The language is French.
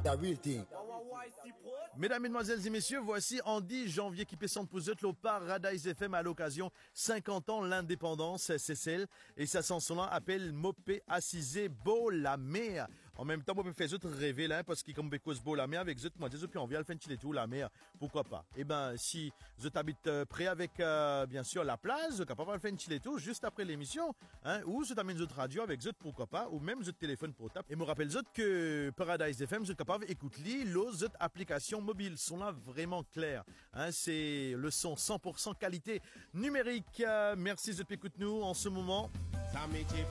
The real thing. Mesdames, Mesdemoiselles et Messieurs, voici Andy Janvier qui présente pour vous le Paradise FM à l'occasion 50 ans l'indépendance, c'est celle, et sa chanson-là appelle Mopé Assisé Beau la mer. En même temps, moi, je fais autres rêver là, parce qu'il comme cause beau la mer avec autres, moi, puis on vient le faire chiller tout la mer. Pourquoi pas? Eh ben, si vous habitez près avec, bien sûr, la plage, vous capable de faire chiller tout juste après l'émission, hein, ou vous t'amène autres radio avec autres, pourquoi pas, ou même autres téléphone portable. Et me rappelle autres que Paradise FM, vous êtes capable d'écouter l'autre applications mobiles sont là vraiment claires. Hein, c'est le son 100% qualité numérique. Merci de écouter nous en ce moment. Ça métier